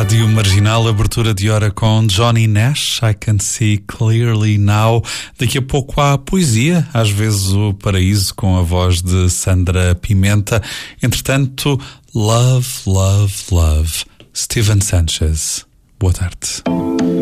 Rádio Marginal, abertura de hora com Johnny Nash, I Can See Clearly Now. Daqui a pouco há poesia, às vezes o paraíso, com a voz de Sandra Pimenta. Entretanto, Love, Love, Love. Steven Sanchez. Boa tarde.